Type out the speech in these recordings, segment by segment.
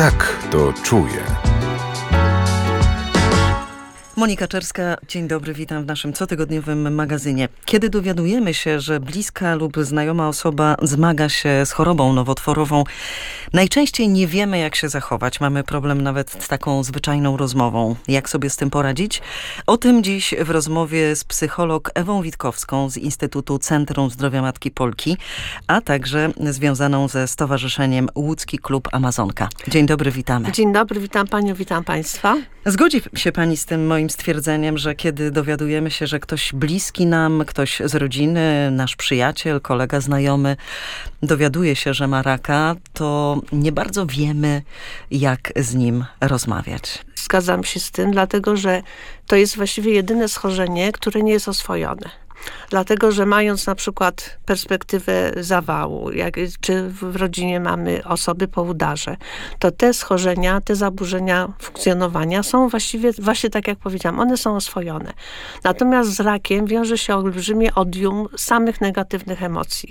tak to czuje. Monika Czerska, dzień dobry, witam w naszym cotygodniowym magazynie. Kiedy dowiadujemy się, że bliska lub znajoma osoba zmaga się z chorobą nowotworową, najczęściej nie wiemy, jak się zachować. Mamy problem nawet z taką zwyczajną rozmową. Jak sobie z tym poradzić? O tym dziś w rozmowie z psycholog Ewą Witkowską z Instytutu Centrum Zdrowia Matki Polki, a także związaną ze Stowarzyszeniem Łódzki Klub Amazonka. Dzień dobry, witamy. Dzień dobry, witam panią, witam państwa. Zgodzi się pani z tym moim stwierdzeniem, że kiedy dowiadujemy się, że ktoś bliski nam, ktoś z rodziny, nasz przyjaciel, kolega, znajomy dowiaduje się, że ma raka, to nie bardzo wiemy, jak z nim rozmawiać. Zgadzam się z tym, dlatego że to jest właściwie jedyne schorzenie, które nie jest oswojone. Dlatego, że mając na przykład perspektywę zawału, czy w rodzinie mamy osoby po udarze, to te schorzenia, te zaburzenia funkcjonowania są właśnie tak jak powiedziałam, one są oswojone. Natomiast z rakiem wiąże się olbrzymie odium samych negatywnych emocji,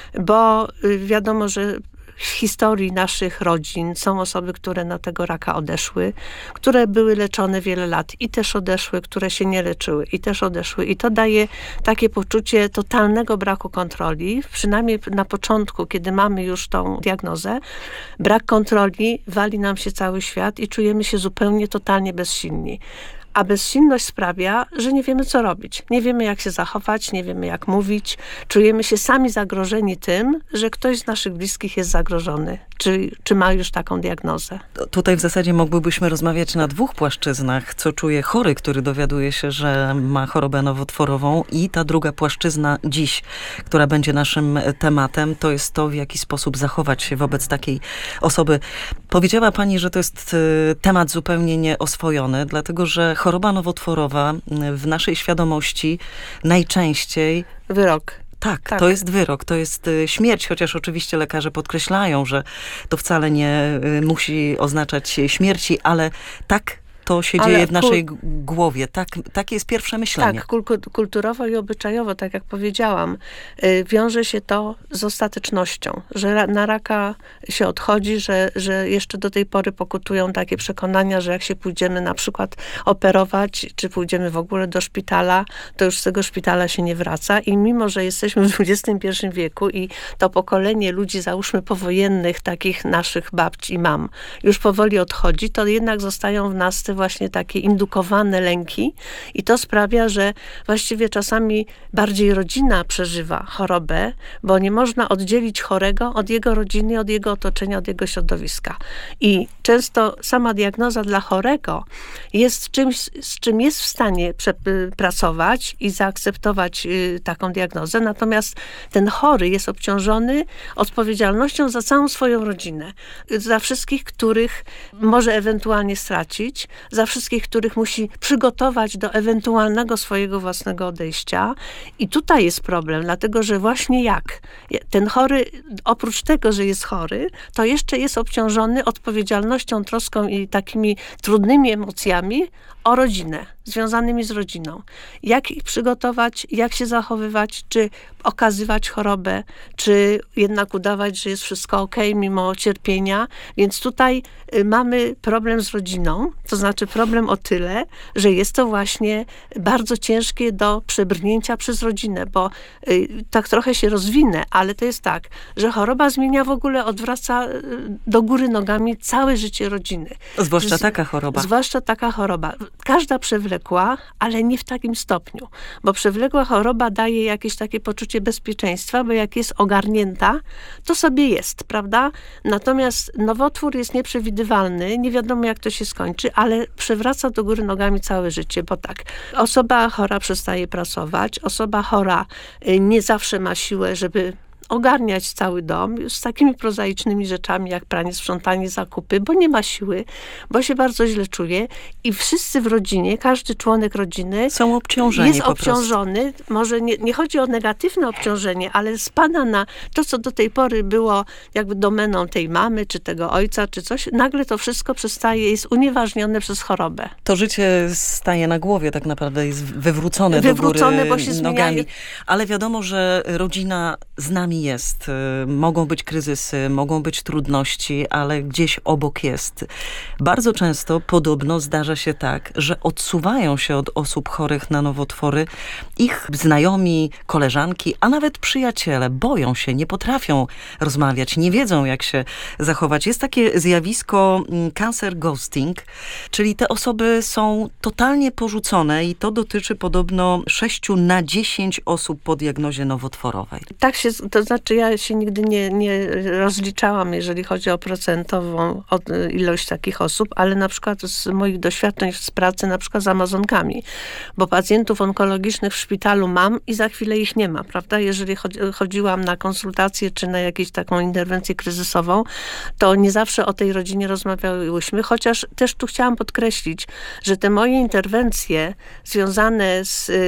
bo wiadomo, że w historii naszych rodzin są osoby, które na tego raka odeszły, które były leczone wiele lat i też odeszły, które się nie leczyły i też odeszły. I to daje takie poczucie totalnego braku kontroli. Przynajmniej na początku, kiedy mamy już tą diagnozę, brak kontroli, wali nam się cały świat i czujemy się zupełnie, totalnie bezsilni. A bezsilność sprawia, że nie wiemy, co robić. Nie wiemy, jak się zachować, nie wiemy, jak mówić. Czujemy się sami zagrożeni tym, że ktoś z naszych bliskich jest zagrożony, czy ma już taką diagnozę. Tutaj w zasadzie mogłybyśmy rozmawiać na dwóch płaszczyznach. Co czuje chory, który dowiaduje się, że ma chorobę nowotworową, i ta druga płaszczyzna dziś, która będzie naszym tematem, to jest to, w jaki sposób zachować się wobec takiej osoby. Powiedziała pani, że to jest temat zupełnie nieoswojony, dlatego że choroba nowotworowa w naszej świadomości najczęściej... Wyrok. Tak, to jest wyrok, to jest śmierć, chociaż oczywiście lekarze podkreślają, że to wcale nie musi oznaczać śmierci, ale tak to się dzieje w naszej głowie. Takie jest pierwsze myślenie. Tak, kulturowo i obyczajowo, tak jak powiedziałam, wiąże się to z ostatecznością, że na raka się odchodzi, że jeszcze do tej pory pokutują takie przekonania, że jak się pójdziemy na przykład operować, czy pójdziemy w ogóle do szpitala, to już z tego szpitala się nie wraca. I mimo, że jesteśmy w XXI wieku i to pokolenie ludzi, załóżmy powojennych, takich naszych babci i mam, już powoli odchodzi, to jednak zostają w nas te właśnie takie indukowane lęki i to sprawia, że właściwie czasami bardziej rodzina przeżywa chorobę, bo nie można oddzielić chorego od jego rodziny, od jego otoczenia, od jego środowiska. I często sama diagnoza dla chorego jest czymś, z czym jest w stanie pracować i zaakceptować taką diagnozę, natomiast ten chory jest obciążony odpowiedzialnością za całą swoją rodzinę, za wszystkich, których może ewentualnie stracić, za wszystkich, których musi przygotować do ewentualnego swojego własnego odejścia. I tutaj jest problem, dlatego że właśnie ten chory, oprócz tego, że jest chory, to jeszcze jest obciążony odpowiedzialnością, troską i takimi trudnymi emocjami o rodzinę, związanymi z rodziną. Jak ich przygotować, jak się zachowywać, czy okazywać chorobę, czy jednak udawać, że jest wszystko okej, mimo cierpienia. Więc tutaj mamy problem z rodziną, to znaczy problem o tyle, że jest to właśnie bardzo ciężkie do przebrnięcia przez rodzinę, bo tak trochę się rozwinę, ale to jest tak, że choroba zmienia w ogóle, odwraca do góry nogami całe życie rodziny. Zwłaszcza taka choroba. Zwłaszcza taka choroba. Każda przewlekła, ale nie w takim stopniu, bo przewlekła choroba daje jakieś takie poczucie bezpieczeństwa, bo jak jest ogarnięta, to sobie jest, prawda? Natomiast nowotwór jest nieprzewidywalny, nie wiadomo jak to się skończy, ale przewraca do góry nogami całe życie, bo tak, osoba chora przestaje pracować, osoba chora nie zawsze ma siłę, żeby ogarniać cały dom z takimi prozaicznymi rzeczami jak pranie, sprzątanie, zakupy, bo nie ma siły, bo się bardzo źle czuje i wszyscy w rodzinie, każdy członek rodziny są obciążeni, jest obciążony. Może nie chodzi o negatywne obciążenie, ale spada na to, co do tej pory było jakby domeną tej mamy, czy tego ojca, czy coś. Nagle to wszystko jest unieważnione przez chorobę. To życie staje na głowie, tak naprawdę jest wywrócone do góry bo się nogami. Zmienia. Ale wiadomo, że rodzina z nami czasami jest. Mogą być kryzysy, mogą być trudności, ale gdzieś obok jest. Bardzo często podobno zdarza się tak, że odsuwają się od osób chorych na nowotwory ich znajomi, koleżanki, a nawet przyjaciele. Boją się, nie potrafią rozmawiać, nie wiedzą jak się zachować. Jest takie zjawisko cancer ghosting, czyli te osoby są totalnie porzucone i to dotyczy podobno 6 na 10 osób po diagnozie nowotworowej. Tak się, to znaczy ja się nigdy nie rozliczałam, jeżeli chodzi o procentową ilość takich osób, ale na przykład z moich doświadczeń z pracy na przykład z Amazonkami, bo pacjentów onkologicznych w szpitalu mam i za chwilę ich nie ma, prawda? Jeżeli chodziłam na konsultację czy na jakąś taką interwencję kryzysową, to nie zawsze o tej rodzinie rozmawiałyśmy, chociaż też tu chciałam podkreślić, że te moje interwencje związane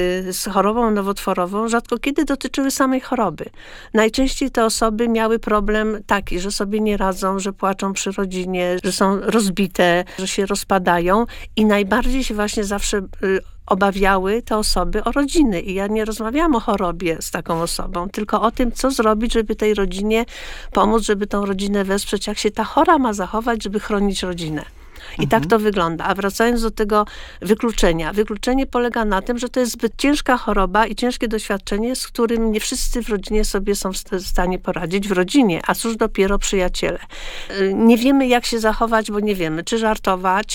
z chorobą nowotworową rzadko kiedy dotyczyły samej choroby. Najczęściej te osoby miały problem taki, że sobie nie radzą, że płaczą przy rodzinie, że są rozbite, że się rozpadają i najbardziej się właśnie zawsze obawiały te osoby o rodziny. I ja nie rozmawiałam o chorobie z taką osobą, tylko o tym, co zrobić, żeby tej rodzinie pomóc, żeby tą rodzinę wesprzeć, jak się ta chora ma zachować, żeby chronić rodzinę. I tak to wygląda. A wracając do tego wykluczenia. Wykluczenie polega na tym, że to jest zbyt ciężka choroba i ciężkie doświadczenie, z którym nie wszyscy w rodzinie sobie są w stanie poradzić. W rodzinie, a cóż dopiero przyjaciele. Nie wiemy, jak się zachować, bo nie wiemy, czy żartować,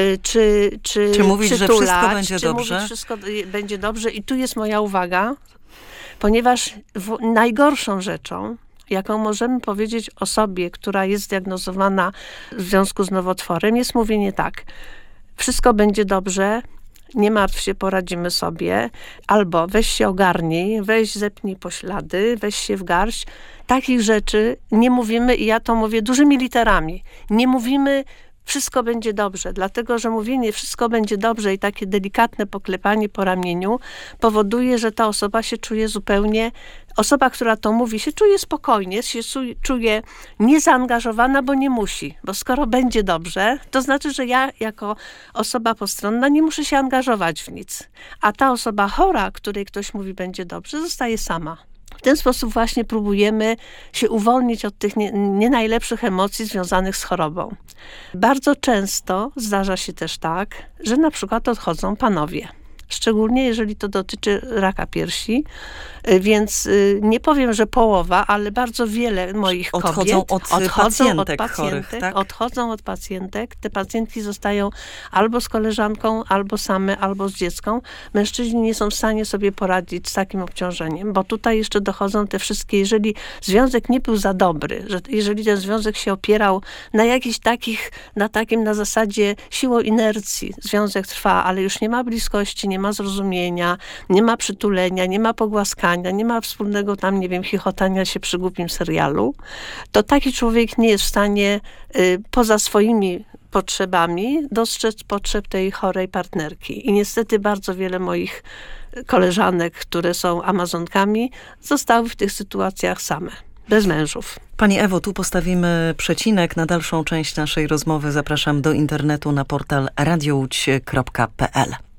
czy mówić, że wszystko będzie czy dobrze? mówić, wszystko będzie dobrze. I tu jest moja uwaga, ponieważ najgorszą rzeczą, jaką możemy powiedzieć osobie, która jest zdiagnozowana w związku z nowotworem, jest mówienie tak: wszystko będzie dobrze, nie martw się, poradzimy sobie, albo weź się ogarnij, weź zepnij poślady, weź się w garść. Takich rzeczy nie mówimy i ja to mówię dużymi literami. Nie mówimy wszystko będzie dobrze, dlatego że mówienie wszystko będzie dobrze i takie delikatne poklepanie po ramieniu powoduje, że ta osoba się czuje zupełnie, osoba, która to mówi, się czuje spokojnie, się czuje niezaangażowana, bo nie musi. Bo skoro będzie dobrze, to znaczy, że ja jako osoba postronna nie muszę się angażować w nic. A ta osoba chora, której ktoś mówi będzie dobrze, zostaje sama. W ten sposób właśnie próbujemy się uwolnić od tych nie najlepszych emocji związanych z chorobą. Bardzo często zdarza się też tak, że na przykład odchodzą panowie. Szczególnie jeżeli to dotyczy raka piersi, więc nie powiem, że połowa, ale bardzo wiele moich kobiet odchodzą od pacjentek chorych, tak? Odchodzą od pacjentek. Te pacjentki zostają albo z koleżanką, albo same, albo z dzieckiem. Mężczyźni nie są w stanie sobie poradzić z takim obciążeniem, bo tutaj jeszcze dochodzą te wszystkie, jeżeli związek nie był za dobry, że jeżeli ten związek się opierał na jakichś takich, na zasadzie siłą inercji, związek trwa, ale już nie ma bliskości, nie ma zrozumienia, nie ma przytulenia, nie ma pogłaskania, nie ma wspólnego tam, nie wiem, chichotania się przy głupim serialu, to taki człowiek nie jest w stanie poza swoimi potrzebami dostrzec potrzeb tej chorej partnerki. I niestety bardzo wiele moich koleżanek, które są Amazonkami, zostały w tych sytuacjach same, bez mężów. Pani Ewo, tu postawimy przecinek. Na dalszą część naszej rozmowy zapraszam do internetu na portal radiołódź.pl.